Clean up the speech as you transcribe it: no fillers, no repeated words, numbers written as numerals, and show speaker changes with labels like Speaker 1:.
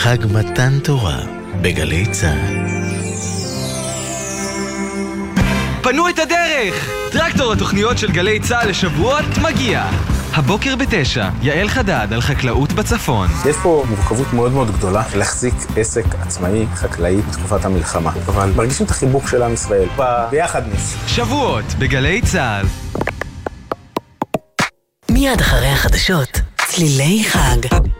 Speaker 1: חג מתן תורה בגלי צה"ל.
Speaker 2: פנו את הדרך! טרקטור התוכניות של גלי צה"ל לשבועות מגיע. הבוקר ב9, יעל חדד על חקלאות בצפון.
Speaker 3: יש פה מורכבות מאוד מאוד גדולה להחזיק עסק עצמאי, חקלאי, בתקופת המלחמה. אבל מרגישים את החיבוק של עם ישראל ביחדנס.
Speaker 2: שבועות בגלי צה"ל.
Speaker 4: מיד אחרי החדשות, צלילי חג.